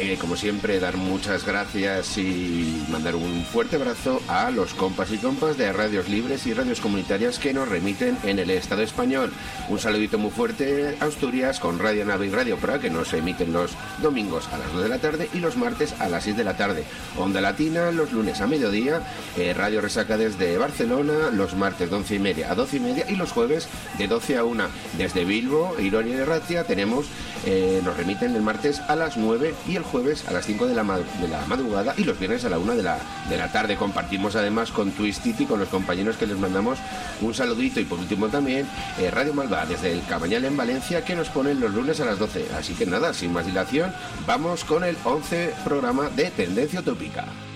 Como siempre, dar muchas gracias y mandar un fuerte abrazo a los compas y compas de radios libres y radios comunitarias que nos remiten en el Estado español. Un saludito muy fuerte a Asturias con Radio Nave y Radio Pra, que nos emiten los domingos a las 2 de la tarde y los martes a las 6 de la tarde. Onda Latina los lunes a mediodía, Radio Resaca desde Barcelona los martes de 11:30 a 12:30 y los jueves de 12 a 1. Desde Bilbo, Ironia y Ratia tenemos, nos remiten el martes a las 9 y el jueves a las 5 de la madrugada y los viernes a la 1 de la tarde. Compartimos además con Twistity, con los compañeros que les mandamos un saludito. Y por último también Radio Malva desde el Cabañal en Valencia, que nos ponen los lunes a las 12. Así que nada, sin más dilación, vamos con el 11 programa de Tendencia Utópica.